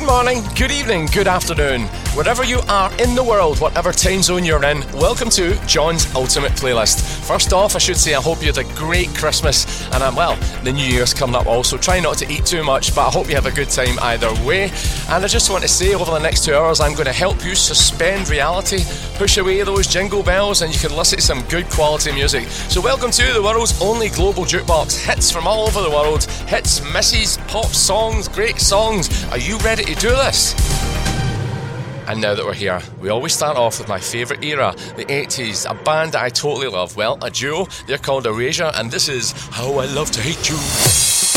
Good morning, good evening, good afternoon. Wherever you are in the world, whatever time zone you're in, welcome to John's Ultimate Playlist. First off, I should say I hope you had a great Christmas, and the New Year's coming up also. Try not to eat too much, but I hope you have a good time either way. And I just want to say, over the next 2 hours, I'm going to help you suspend reality, push away those jingle bells, and you can listen to some good quality music. So welcome to the world's only global jukebox. Hits from all over the world, hits, misses, pop songs, great songs. Are you ready to do this? And now that we're here, we always start off with my favourite era, the 80s, a band that I totally love. Well, a duo, they're called Erasure, and this is How I Love to Hate You.